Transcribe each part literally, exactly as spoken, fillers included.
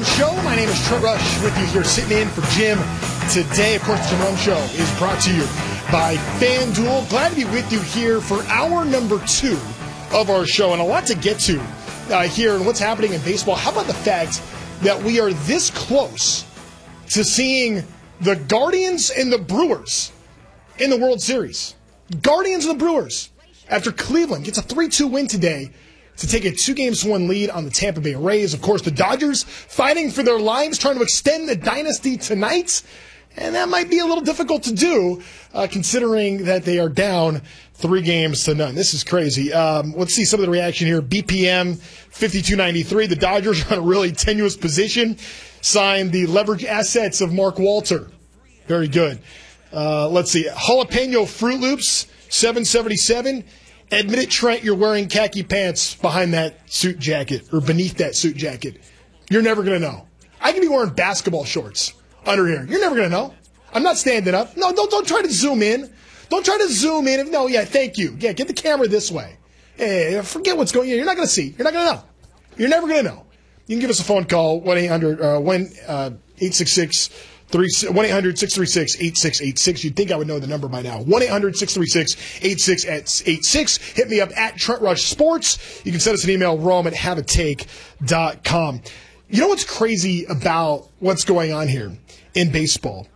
Show. My name is Trent Rush with you here sitting in for Jim today. Of course, the Jim Rome Show is brought to you by FanDuel. Glad to be with you here for hour number two of our show. And a lot to get to uh, here and what's happening in baseball. How about the fact that we are this close to seeing the Guardians and the Brewers in the World Series? Guardians and the Brewers, after Cleveland gets a three two win today to take a two games to one lead on the Tampa Bay Rays. Of course, the Dodgers fighting for their lives, trying to extend the dynasty tonight. And that might be a little difficult to do, uh, considering that they are down three games to none. This is crazy. Um, let's see some of the reaction here. B P M fifty-two ninety-three. The Dodgers are in a really tenuous position. Signed the leverage assets of Mark Walter. Very good. Uh, let's see. Jalapeno Fruit Loops, seven seventy-seven. Admit it, Trent, you're wearing khaki pants behind that suit jacket or beneath that suit jacket. You're never going to know. I can be wearing basketball shorts under here. You're never going to know. I'm not standing up. No, don't don't try to zoom in. Don't try to zoom in. No, yeah, thank you. Yeah, get the camera this way. Hey, forget what's going on. You're not going to see. You're not going to know. You're never going to know. You can give us a phone call, one eight hundred, uh, one, uh, eight six six, one eight hundred, six three six, eight six eight six. You'd think I would know the number by now. one eight hundred, six three six, eight six eight six. Hit me up at Trent Rush Sports. You can send us an email, rome at have a take dot com. You know what's crazy about what's going on here in baseball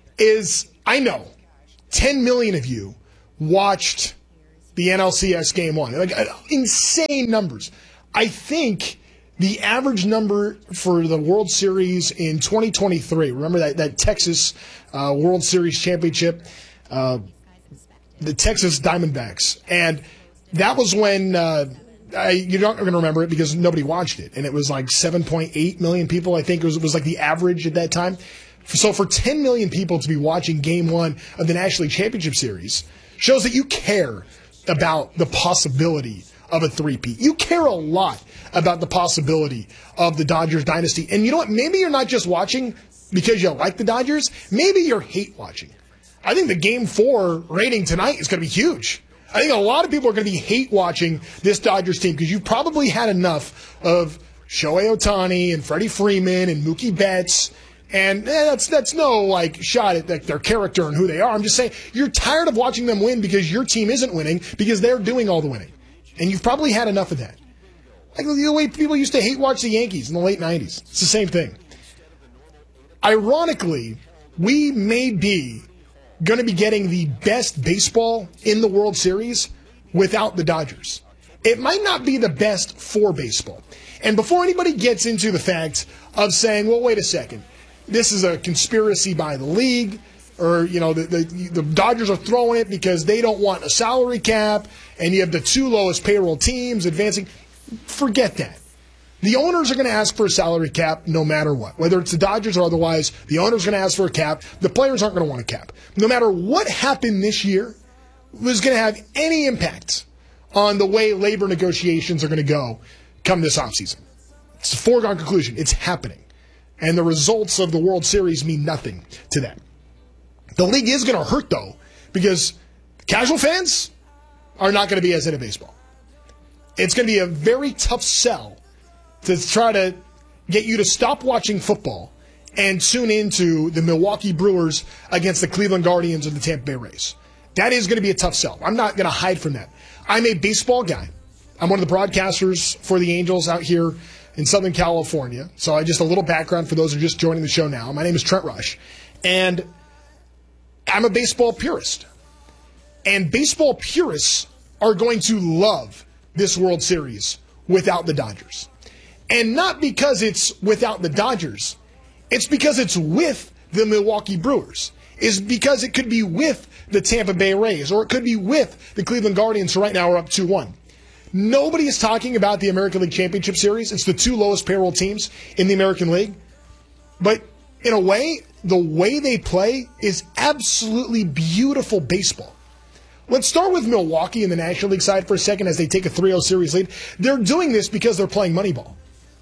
is I know ten million of you watched the N L C S Game one. Like, insane numbers. I think the average number for the World Series in twenty twenty-three, remember that, that Texas uh, World Series championship, uh, the Texas Diamondbacks. And that was when, uh, I, you're not going to remember it because nobody watched it. And it was like seven point eight million people, I think it was, it was like the average at that time. So for ten million people to be watching Game one of the National League Championship Series shows that you care about the possibility of a three-peat. You care a lot about the possibility of the Dodgers dynasty. And you know what? Maybe you're not just watching because you like the Dodgers. Maybe you're hate watching. I think the Game four rating tonight is going to be huge. I think a lot of people are going to be hate watching this Dodgers team because you've probably had enough of Shohei Ohtani and Freddie Freeman and Mookie Betts. And eh, that's that's no like shot at like, their character and who they are. I'm just saying you're tired of watching them win because your team isn't winning because they're doing all the winning. And you've probably had enough of that. Like the way people used to hate watch the Yankees in the late nineties. It's the same thing. Ironically, we may be going to be getting the best baseball in the World Series without the Dodgers. It might not be the best for baseball. And before anybody gets into the fact of saying, well, wait a second, this is a conspiracy by the league, or, you know, the, the, the Dodgers are throwing it because they don't want a salary cap, and you have the two lowest payroll teams advancing. Forget that. The owners are going to ask for a salary cap no matter what. Whether it's the Dodgers or otherwise, the owners are going to ask for a cap. The players aren't going to want a cap. No matter what happened this year was going to have any impact on the way labor negotiations are going to go come this offseason. It's a foregone conclusion. It's happening. And the results of the World Series mean nothing to them. The league is going to hurt, though, because casual fans are not going to be as into baseball. It's going to be a very tough sell to try to get you to stop watching football and tune into the Milwaukee Brewers against the Cleveland Guardians and the Tampa Bay Rays. That is going to be a tough sell. I'm not going to hide from that. I'm a baseball guy. I'm one of the broadcasters for the Angels out here in Southern California. So I just a little background for those who are just joining the show now. My name is Trent Rush. And I'm a baseball purist. And baseball purists are going to love this World Series without the Dodgers. And not because it's without the Dodgers. It's because it's with the Milwaukee Brewers. It's because it could be with the Tampa Bay Rays, or it could be with the Cleveland Guardians, who right now are up two one. Nobody is talking about the American League Championship Series. It's the two lowest payroll teams in the American League. But in a way, the way they play is absolutely beautiful baseball. Let's start with Milwaukee in the National League side for a second as they take a three oh series lead. They're doing this because they're playing Moneyball.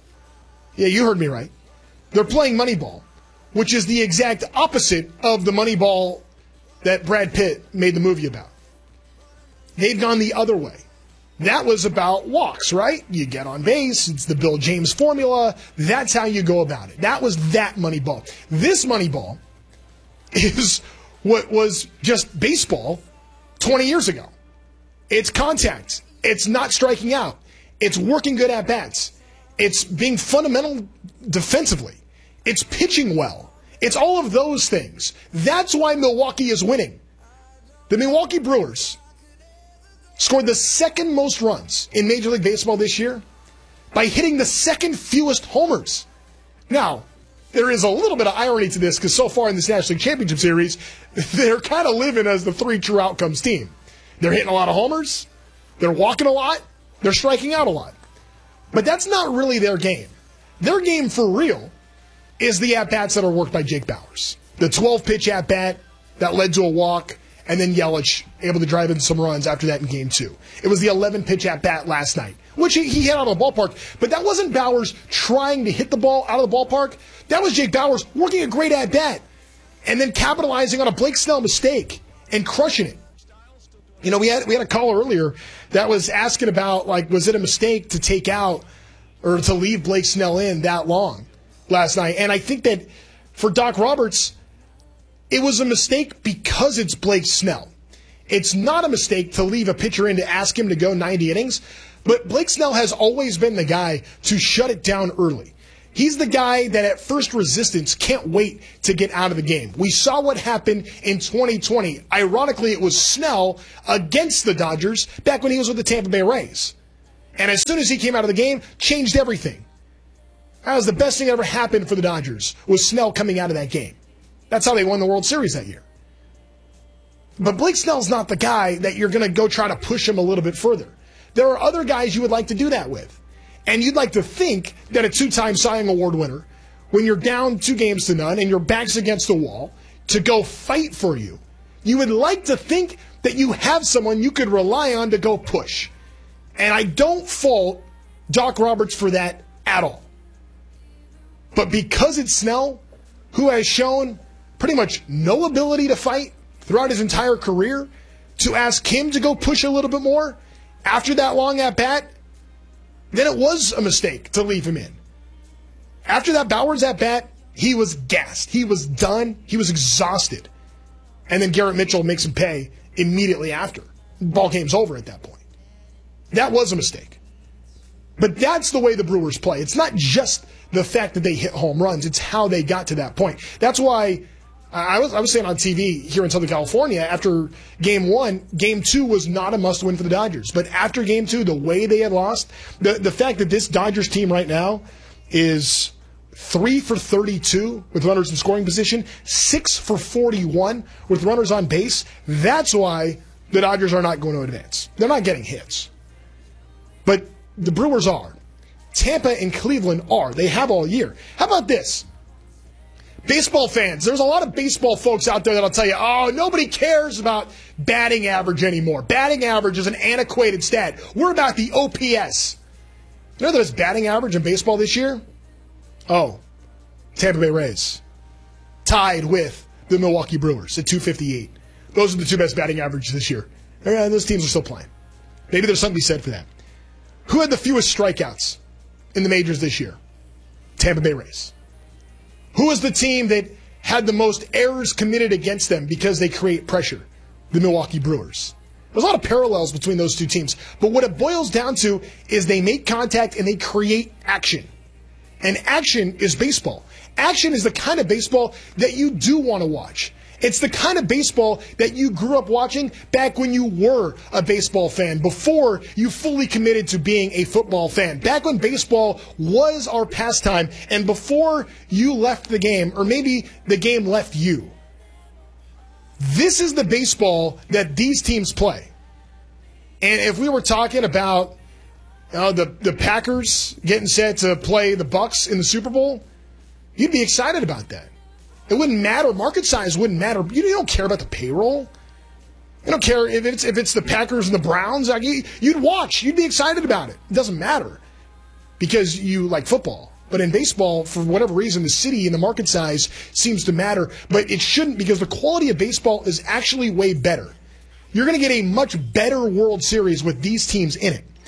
Yeah, you heard me right. They're playing Moneyball, which is the exact opposite of the Moneyball that Brad Pitt made the movie about. They've gone the other way. that was about walks, right? You get on base. It's the Bill James formula. That's how you go about it. That was that Moneyball. This Moneyball is what was just baseball twenty years ago. It's contact. It's not striking out. It's working good at bats. It's being fundamental defensively. It's pitching well. It's all of those things. That's why Milwaukee is winning. The Milwaukee Brewers scored the second most runs in Major League Baseball this year by hitting the second fewest homers. Now, there is a little bit of irony to this because so far in this National League Championship Series, they're kind of living as the three true outcomes team. They're hitting a lot of homers, they're walking a lot, they're striking out a lot. But that's not really their game. Their game for real is the at-bats that are worked by Jake Bauers. The twelve-pitch at-bat that led to a walk, and then Yelich able to drive in some runs after that in game two. It was the eleven-pitch at-bat last night, which he, he hit out of the ballpark. But that wasn't Bauers trying to hit the ball out of the ballpark. That was Jake Bauers working a great at-bat and then capitalizing on a Blake Snell mistake and crushing it. You know, we had we had a caller earlier that was asking about, like, was it a mistake to take out or to leave Blake Snell in that long last night? And I think that for Doc Roberts, it was a mistake because it's Blake Snell. It's not a mistake to leave a pitcher in to ask him to go ninety innings, but Blake Snell has always been the guy to shut it down early. He's the guy that at first resistance can't wait to get out of the game. We saw what happened in twenty twenty. Ironically, it was Snell against the Dodgers back when he was with the Tampa Bay Rays. And as soon as he came out of the game, changed everything. That was the best thing that ever happened for the Dodgers, was Snell coming out of that game. That's how they won the World Series that year. But Blake Snell's not the guy that you're going to go try to push him a little bit further. There are other guys you would like to do that with. And you'd like to think that a two-time Cy Young Award winner, when you're down two games to none and your back's against the wall, to go fight for you, you would like to think that you have someone you could rely on to go push. And I don't fault Doc Roberts for that at all. But because it's Snell, who has shown pretty much no ability to fight throughout his entire career, to ask him to go push a little bit more after that long at-bat, then it was a mistake to leave him in. After that Bauers at-bat, he was gassed. He was done. He was exhausted. And then Garrett Mitchell makes him pay immediately after. Ball game's over at that point. That was a mistake. But that's the way the Brewers play. It's not just the fact that they hit home runs. It's how they got to that point. That's why I was I was saying on T V here in Southern California, after game one, game two was not a must-win for the Dodgers. But after game two, the way they had lost, the, the fact that this Dodgers team right now is three for thirty-two with runners in scoring position, six for forty-one with runners on base, that's why the Dodgers are not going to advance. They're not getting hits. But the Brewers are. Tampa and Cleveland are. They have all year. How about this? Baseball fans, there's a lot of baseball folks out there that'll tell you, oh, nobody cares about batting average anymore. Batting average is an antiquated stat. We're about the O P S. You know there's batting average in baseball this year? Oh, Tampa Bay Rays. Tied with the Milwaukee Brewers at two fifty-eight. Those are the two best batting averages this year. And those teams are still playing. Maybe there's something to be said for that. Who had the fewest strikeouts in the majors this year? Tampa Bay Rays. Who was the team that had the most errors committed against them because they create pressure? The Milwaukee Brewers. There's a lot of parallels between those two teams. But what it boils down to is they make contact and they create action. And action is baseball. Action is the kind of baseball that you do want to watch. It's the kind of baseball that you grew up watching back when you were a baseball fan, before you fully committed to being a football fan. Back when baseball was our pastime and before you left the game, or maybe the game left you. This is the baseball that these teams play. And if we were talking about uh, the, the Packers getting set to play the Bucks in the Super Bowl, you'd be excited about that. It wouldn't matter. Market size wouldn't matter. You don't care about the payroll. You don't care if it's if it's the Packers and the Browns. Like you, you'd watch. You'd be excited about it. It doesn't matter because you like football. But in baseball, for whatever reason, the city and the market size seems to matter. But it shouldn't, because the quality of baseball is actually way better. You're going to get a much better World Series with these teams in it.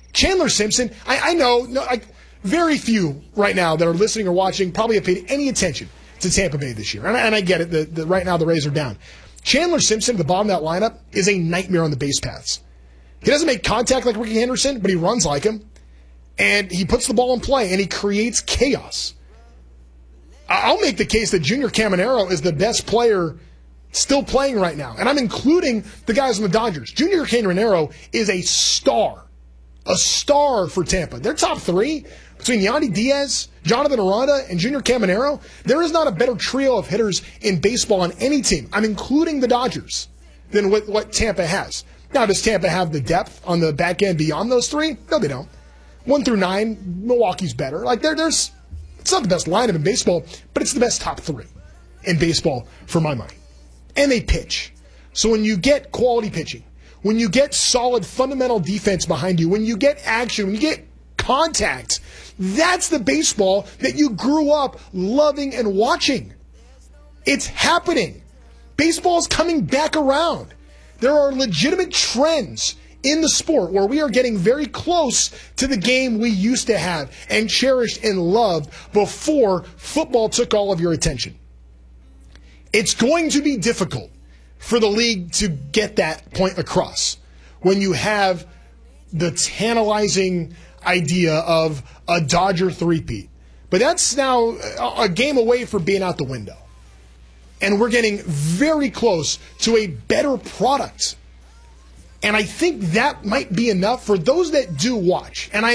Chandler Simpson, I, I know, no, I, very few right now that are listening or watching probably have paid any attention to Tampa Bay this year. And I, and I get it. The, the, right now the Rays are down. Chandler Simpson at the bottom of that lineup is a nightmare on the base paths. He doesn't make contact like Ricky Henderson, but he runs like him. And he puts the ball in play, and he creates chaos. I'll make the case that Junior Caminero is the best player still playing right now. And I'm including the guys on the Dodgers. Junior Caminero is a star. A star for Tampa. They're top three. Between Yandy Diaz, Jonathan Aranda, and Junior Caminero, there is not a better trio of hitters in baseball on any team. I'm including the Dodgers than what, what Tampa has. Now, does Tampa have the depth on the back end beyond those three? No, they don't. One through nine, Milwaukee's better. Like there, there's, it's not the best lineup in baseball, but it's the best top three in baseball for my money. And they pitch. So when you get quality pitching, when you get solid fundamental defense behind you, when you get action, when you get contact, that's the baseball that you grew up loving and watching. It's happening. Baseball's coming back around. There are legitimate trends in the sport where we are getting very close to the game we used to have and cherished and loved before football took all of your attention. It's going to be difficult for the league to get that point across when you have the tantalizing idea of a Dodger three-peat. But that's now a game away from being out the window. And we're getting very close to a better product. And I think that might be enough for those that do watch. And I